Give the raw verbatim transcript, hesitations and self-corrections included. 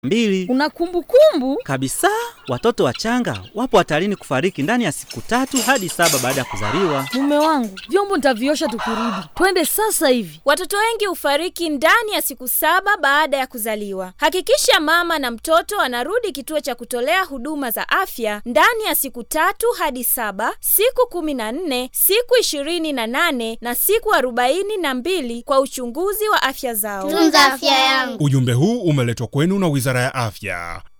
Mbili. Una kumbukumbu? Kabisa. Watoto wachanga wapo hatarini kufariki ndani ya siku tatu hadi saba baada ya kuzaliwa. Mume wangu, vyombo nitaviosha tukirudi. Twende sasa hivi. Watoto wengi hufariki ndani ya siku saba baada ya kuzaliwa. Hakikisha mama na mtoto anarudi kituo cha kutolea huduma za afya ndani ya siku tatu hadi saba, siku kumi na nne, siku ishirini na nane na siku arobaini na mbili kwa uchunguzi wa afya zao. Tunza afya yangu. Ujumbe huu umeletwa kwenu na Wizara ya Afya.